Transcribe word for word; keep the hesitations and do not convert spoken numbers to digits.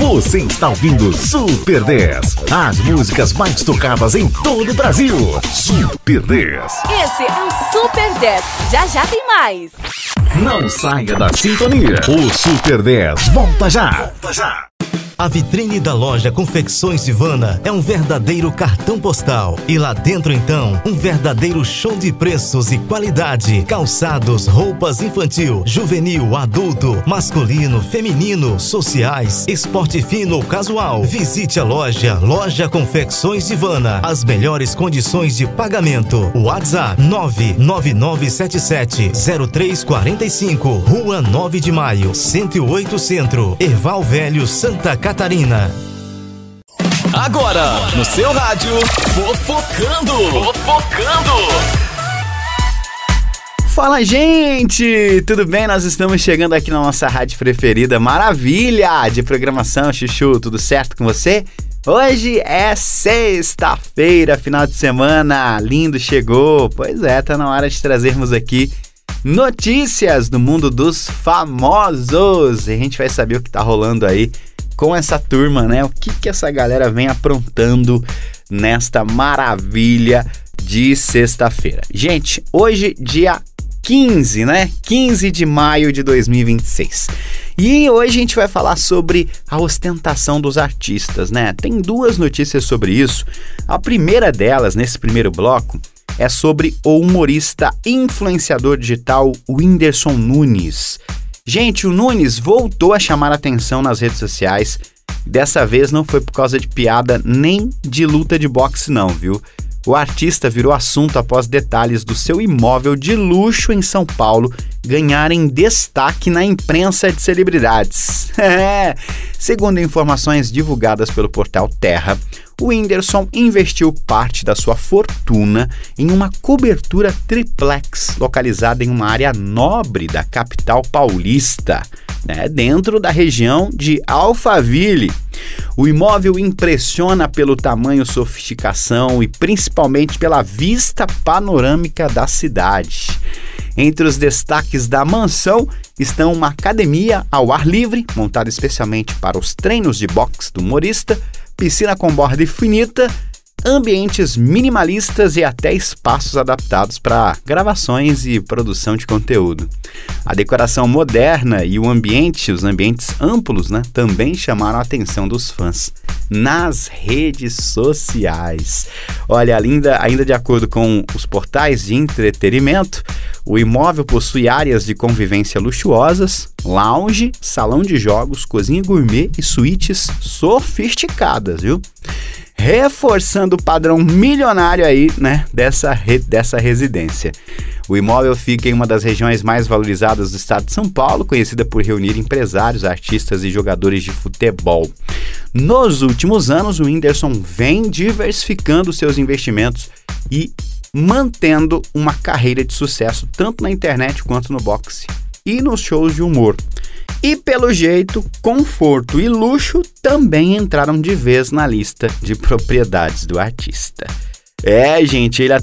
Você está ouvindo Super dez, as músicas mais tocadas em todo o Brasil. Super dez. Esse é o Super dez. Já já tem mais. Não saia da sintonia. O Super dez volta já. Volta já. A vitrine da loja Confecções Ivana é um verdadeiro cartão postal. E lá dentro, então, um verdadeiro show de preços e qualidade. Calçados, roupas infantil, juvenil, adulto, masculino, feminino, sociais, esporte fino ou casual. Visite a loja, Loja Confecções Ivana. As melhores condições de pagamento. WhatsApp nove nove nove sete sete zero três quatro cinco, Rua nove de Maio, cento e oito Centro, Erval Velho, Santa Catarina. Agora, no seu rádio, Fofocando. Fofocando. Fala, gente! Tudo bem? Nós estamos chegando aqui na nossa rádio preferida. Maravilha de programação, Chuchu. Tudo certo com você? Hoje é sexta-feira, final de semana. Lindo, chegou. Pois é, tá na hora de trazermos aqui notícias do mundo dos famosos. E a gente vai saber o que tá rolando aí com essa turma, né? O que que essa galera vem aprontando nesta maravilha de sexta-feira. Gente, hoje dia quinze, né? quinze de maio de dois mil e vinte e seis. E hoje a gente vai falar sobre a ostentação dos artistas, né? Tem duas notícias sobre isso. A primeira delas, nesse primeiro bloco, é sobre o humorista influenciador digital Whindersson Nunes. Gente, o Nunes voltou a chamar a atenção nas redes sociais. Dessa vez não foi por causa de piada nem de luta de boxe não, viu? O artista virou assunto após detalhes do seu imóvel de luxo em São Paulo ganharem destaque na imprensa de celebridades. Segundo informações divulgadas pelo portal Terra, o Whindersson investiu parte da sua fortuna em uma cobertura triplex localizada em uma área nobre da capital paulista, né, dentro da região de Alphaville. O imóvel impressiona pelo tamanho, sofisticação e principalmente pela vista panorâmica da cidade. Entre os destaques da mansão estão uma academia ao ar livre, montada especialmente para os treinos de boxe do humorista, piscina com borda infinita, ambientes minimalistas e até espaços adaptados para gravações e produção de conteúdo. A decoração moderna e o ambiente, os ambientes amplos, né, também chamaram a atenção dos fãs nas redes sociais. Olha, ainda, ainda de acordo com os portais de entretenimento, o imóvel possui áreas de convivência luxuosas, lounge, salão de jogos, cozinha gourmet e suítes sofisticadas, viu? Reforçando o padrão milionário aí, né, dessa, re, dessa residência. O imóvel fica em uma das regiões mais valorizadas do estado de São Paulo, conhecida por reunir empresários, artistas e jogadores de futebol. Nos últimos anos, o Whindersson vem diversificando seus investimentos e mantendo uma carreira de sucesso tanto na internet quanto no boxe e nos shows de humor. E pelo jeito, conforto e luxo também entraram de vez na lista de propriedades do artista. É, gente, ele